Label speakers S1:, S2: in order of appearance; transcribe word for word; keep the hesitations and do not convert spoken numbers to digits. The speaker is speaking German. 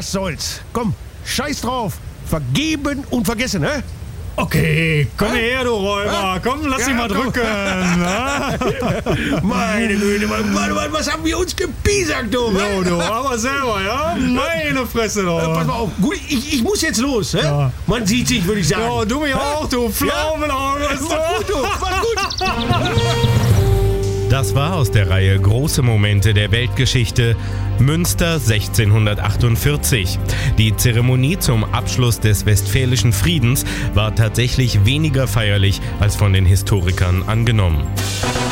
S1: was soll's? Komm, scheiß drauf. Vergeben und vergessen, hä?
S2: Okay, komm her, du Räuber. Komm, lass dich
S1: Ja,
S2: mal
S1: komm.
S2: drücken.
S1: Meine Güte, Mann, Mann, Mann, was haben wir uns gepiesackt, du?
S2: Jo, du, aber selber, ja? Meine Fresse,
S1: Äh, pass
S2: doch.
S1: mal auf, gut, ich, ich muss jetzt los, hä?
S2: Ja.
S1: Man sieht sich, würde ich sagen.
S2: Oh, du mich auch, du Pflaumenauge.
S1: Mach's gut, du, mach's gut.
S3: Das war aus der Reihe Große Momente der Weltgeschichte, Münster sechzehnhundertachtundvierzig. Die Zeremonie zum Abschluss des Westfälischen Friedens war tatsächlich weniger feierlich als von den Historikern angenommen.